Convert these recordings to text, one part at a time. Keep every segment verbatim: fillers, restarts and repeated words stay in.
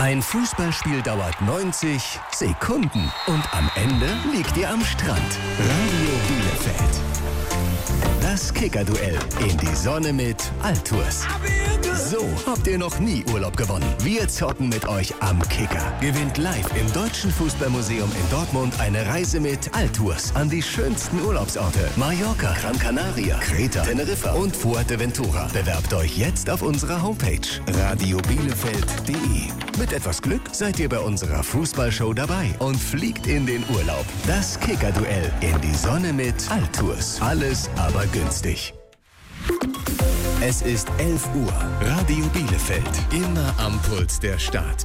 Ein Fußballspiel dauert neunzig Sekunden und am Ende liegt ihr am Strand. Radio Bielefeld. Das Kicker-Duell in die Sonne mit Altours. So habt ihr noch nie Urlaub gewonnen. Wir zocken mit euch am Kicker. Gewinnt live im Deutschen Fußballmuseum in Dortmund eine Reise mit Altours an die schönsten Urlaubsorte. Mallorca, Gran Canaria, Kreta, Teneriffa und Fuerteventura. Bewerbt euch jetzt auf unserer Homepage radio bielefeld punkt de. Mit etwas Glück seid ihr bei unserer Fußballshow dabei und fliegt in den Urlaub. Das Kicker-Duell in die Sonne mit Altours. Alles aber günstig. Es ist elf Uhr. Radio Bielefeld. Immer am Puls der Stadt.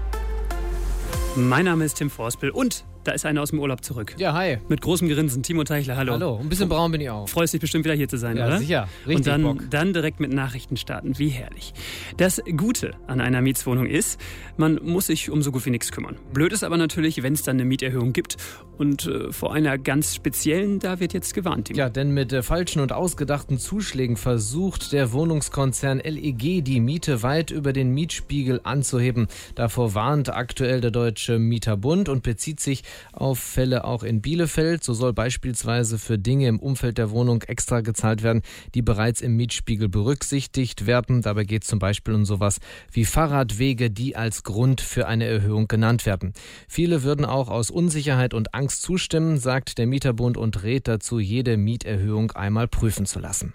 Mein Name ist Tim Vorspel und da ist einer aus dem Urlaub zurück. Ja, hi. Mit großem Grinsen. Timo Teichler, hallo. Hallo, ein bisschen braun bin ich auch. Freust dich bestimmt wieder hier zu sein, ja, oder? Ja, sicher. Richtig Und dann, Bock. dann direkt mit Nachrichten starten. Wie herrlich. Das Gute an einer Mietswohnung ist, man muss sich um so gut wie nichts kümmern. Blöd ist aber natürlich, wenn es dann eine Mieterhöhung gibt. Und äh, vor einer ganz speziellen, da wird jetzt gewarnt. Timo. Ja, denn mit äh, falschen und ausgedachten Zuschlägen versucht der Wohnungskonzern L E G die Miete weit über den Mietspiegel anzuheben. Davor warnt aktuell der Deutsche Mieterbund und bezieht sich auf Fälle auch in Bielefeld. So soll beispielsweise für Dinge im Umfeld der Wohnung extra gezahlt werden, die bereits im Mietspiegel berücksichtigt werden. Dabei geht es zum Beispiel um sowas wie Fahrradwege, die als Grund für eine Erhöhung genannt werden. Viele würden auch aus Unsicherheit und Angst zustimmen, sagt der Mieterbund und rät dazu, jede Mieterhöhung einmal prüfen zu lassen.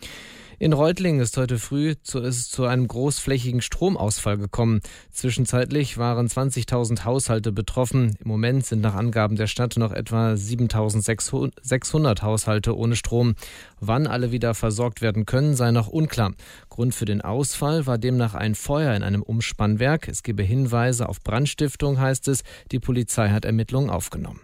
In Reutlingen ist heute früh zu, ist zu einem großflächigen Stromausfall gekommen. Zwischenzeitlich waren zwanzigtausend Haushalte betroffen. Im Moment sind nach Angaben der Stadt noch etwa siebentausendsechshundert Haushalte ohne Strom. Wann alle wieder versorgt werden können, sei noch unklar. Grund für den Ausfall war demnach ein Feuer in einem Umspannwerk. Es gebe Hinweise auf Brandstiftung, heißt es. Die Polizei hat Ermittlungen aufgenommen.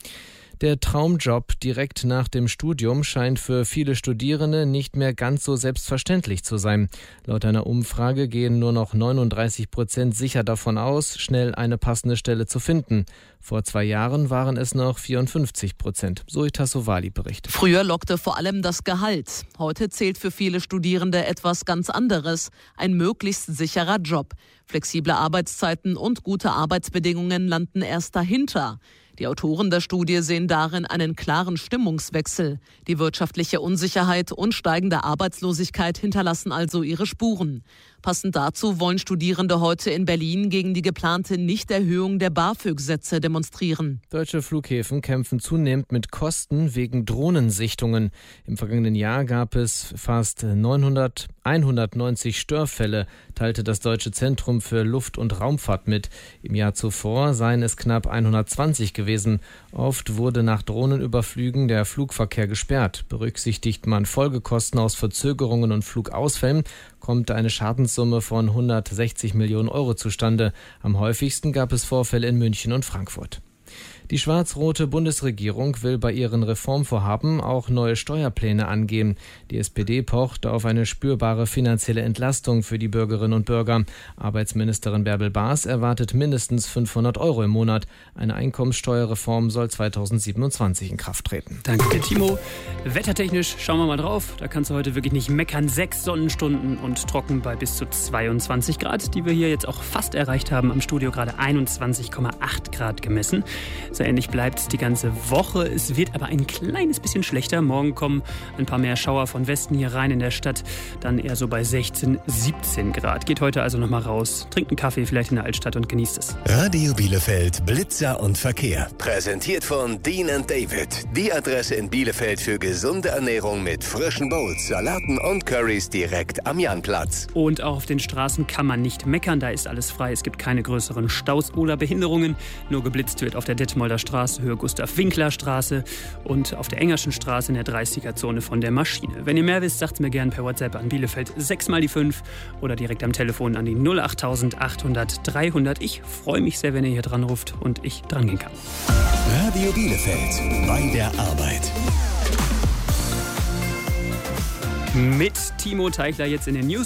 Der Traumjob direkt nach dem Studium scheint für viele Studierende nicht mehr ganz so selbstverständlich zu sein. Laut einer Umfrage gehen nur noch neununddreißig Prozent sicher davon aus, schnell eine passende Stelle zu finden. Vor zwei Jahren waren es noch vierundfünfzig Prozent. Zoe Tassovali berichtet. Früher lockte vor allem das Gehalt. Heute zählt für viele Studierende etwas ganz anderes. Ein möglichst sicherer Job. Flexible Arbeitszeiten und gute Arbeitsbedingungen landen erst dahinter. Die Autoren der Studie sehen darin einen klaren Stimmungswechsel. Die wirtschaftliche Unsicherheit und steigende Arbeitslosigkeit hinterlassen also ihre Spuren. Passend dazu wollen Studierende heute in Berlin gegen die geplante Nichterhöhung der BAföG-Sätze demonstrieren. Deutsche Flughäfen kämpfen zunehmend mit Kosten wegen Drohnensichtungen. Im vergangenen Jahr gab es fast neunhundert, hundertneunzig Störfälle, teilte das Deutsche Zentrum für Luft- und Raumfahrt mit. Im Jahr zuvor seien es knapp hundertzwanzig gewesen. Oft wurde nach Drohnenüberflügen der Flugverkehr gesperrt. Berücksichtigt man Folgekosten aus Verzögerungen und Flugausfällen, kommt eine Schadenssumme von hundertsechzig Millionen Euro zustande. Am häufigsten gab es Vorfälle in München und Frankfurt. Die schwarz-rote Bundesregierung will bei ihren Reformvorhaben auch neue Steuerpläne angehen. Die S P D pocht auf eine spürbare finanzielle Entlastung für die Bürgerinnen und Bürger. Arbeitsministerin Bärbel Baas erwartet mindestens fünfhundert Euro im Monat. Eine Einkommenssteuerreform soll zweitausendsiebenundzwanzig in Kraft treten. Danke dir, Timo. Wettertechnisch schauen wir mal drauf. Da kannst du heute wirklich nicht meckern. Sechs Sonnenstunden und trocken bei bis zu zweiundzwanzig Grad, die wir hier jetzt auch fast erreicht haben. Am Studio gerade einundzwanzig Komma acht Grad gemessen. So ähnlich bleibt es die ganze Woche. Es wird aber ein kleines bisschen schlechter. Morgen kommen ein paar mehr Schauer von Westen hier rein in der Stadt. Dann eher so bei sechzehn, siebzehn Grad. Geht heute also nochmal raus, trinkt einen Kaffee vielleicht in der Altstadt und genießt es. Radio Bielefeld, Blitzer und Verkehr. Präsentiert von Dean and David. Die Adresse in Bielefeld für gesunde Ernährung mit frischen Bowls, Salaten und Currys direkt am Janplatz. Und auch auf den Straßen kann man nicht meckern. Da ist alles frei. Es gibt keine größeren Staus oder Behinderungen. Nur geblitzt wird auf der Detmolder Straße, Höhe Gustav-Winkler-Straße und auf der Engerschen Straße in der dreißiger-Zone von der Maschine. Wenn ihr mehr wisst, sagt es mir gerne per WhatsApp an Bielefeld sechs mal die fünf oder direkt am Telefon an die null acht achthundert dreihundert. Ich freue mich sehr, wenn ihr hier dran ruft und ich dran gehen kann. Radio Bielefeld, bei der Arbeit. Mit Timo Teichler jetzt in den News.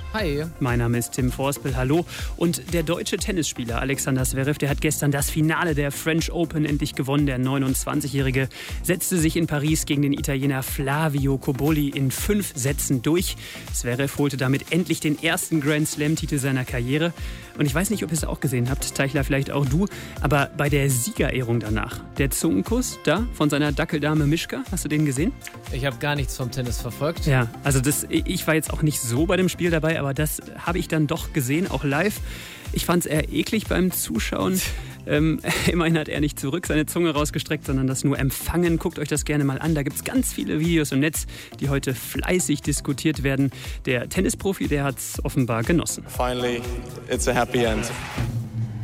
Hi. Mein Name ist Tim Vorspel, hallo. Und der deutsche Tennisspieler Alexander Zverev, der hat gestern das Finale der French Open endlich gewonnen. Der neunundzwanzigjährige setzte sich in Paris gegen den Italiener Flavio Cobolli in fünf Sätzen durch. Zverev holte damit endlich den ersten Grand Slam-Titel seiner Karriere. Und ich weiß nicht, ob ihr es auch gesehen habt, Teichler, vielleicht auch du, aber bei der Siegerehrung danach, der Zungenkuss da von seiner Dackeldame Mischka, hast du den gesehen? Ich habe gar nichts vom Tennis verfolgt. Ja, also das, ich war jetzt auch nicht so bei dem Spiel dabei, aber das habe ich dann doch gesehen, auch live. Ich fand es eher eklig beim Zuschauen. Ähm, immerhin hat er nicht zurück seine Zunge rausgestreckt, sondern das nur empfangen. Guckt euch das gerne mal an. Da gibt es ganz viele Videos im Netz, die heute fleißig diskutiert werden. Der Tennisprofi, der hat es offenbar genossen. Finally, it's a happy end.